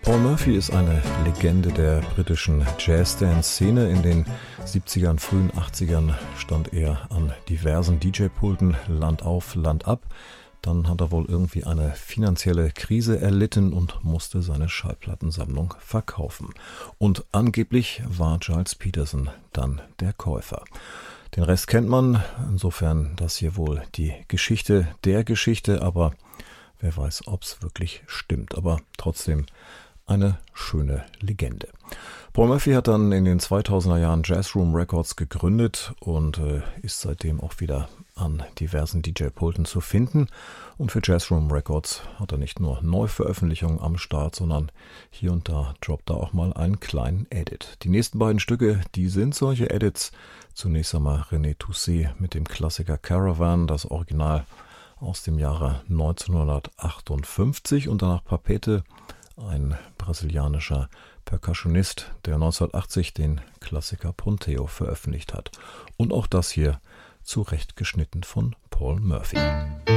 Paul Murphy ist eine Legende der britischen Jazz-Dance-Szene. In den 70ern, frühen 80ern stand er an diversen DJ-Pulten, Land auf, Land ab. Dann hat er wohl irgendwie eine finanzielle Krise erlitten und musste seine Schallplattensammlung verkaufen. Und angeblich war Gilles Peterson dann der Käufer. Den Rest kennt man, insofern das hier wohl die Geschichte der Geschichte, aber wer weiß, ob es wirklich stimmt. Aber trotzdem eine schöne Legende. Paul Murphy hat dann in den 2000er Jahren Jazzroom Records gegründet und ist seitdem auch wieder an diversen DJ-Pulten zu finden. Und für Jazzroom Records hat er nicht nur Neuveröffentlichungen am Start, sondern hier und da droppt er auch mal einen kleinen Edit. Die nächsten beiden Stücke, die sind solche Edits. Zunächst einmal René Toussaint mit dem Klassiker Caravan, das Original aus dem Jahre 1958 und danach Papete, ein brasilianischer Percussionist, der 1980 den Klassiker Ponteo veröffentlicht hat. Und auch das hier zurechtgeschnitten von Paul Murphy.